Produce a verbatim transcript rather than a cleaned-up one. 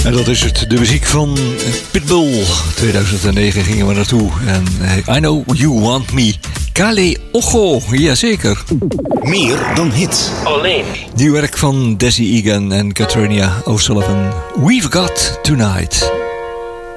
En dat is het, de muziek van Pitbull. tweeduizend negen gingen we naartoe. En I Know You Want Me. Kale Ocho, jazeker. Meer dan hits. Alleen. Nieuw werk van Desi Egan en Katrina O'Sullivan. We've Got Tonight.